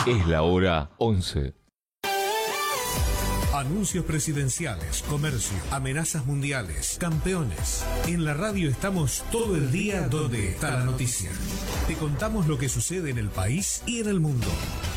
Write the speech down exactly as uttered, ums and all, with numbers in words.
Es la hora once. Anuncios presidenciales, comercio, amenazas mundiales, campeones. En la radio estamos todo el día donde está la noticia. Te contamos lo que sucede en el país y en el mundo.